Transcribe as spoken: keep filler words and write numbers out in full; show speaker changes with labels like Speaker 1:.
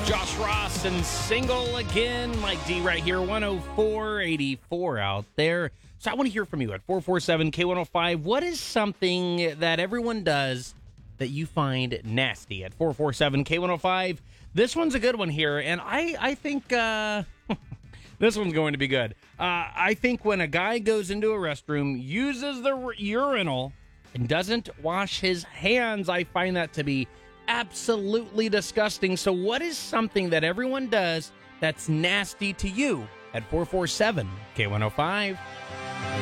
Speaker 1: Josh Ross and Single Again. Mike D right here, one oh four eighty-four out there. So I want to hear from you at four four seven K one oh five. What is something that everyone does that you find nasty at four four seven K one oh five? This one's a good one here, and I, I think uh, this one's going to be good. Uh, I think when a guy goes into a restroom, uses the r- urinal, and doesn't wash his hands, I find that to be absolutely disgusting. So what is something that everyone does that's nasty to you at four four seven K one oh five?